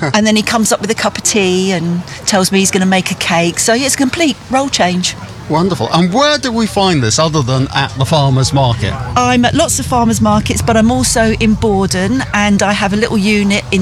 And then he comes up with a cup of tea and tells me he's going to make a cake. So yeah, it's a complete role change. Wonderful. And where do we find this other than at the farmers market? I'm at lots of farmers markets, but I'm also in Borden, and I have a little unit in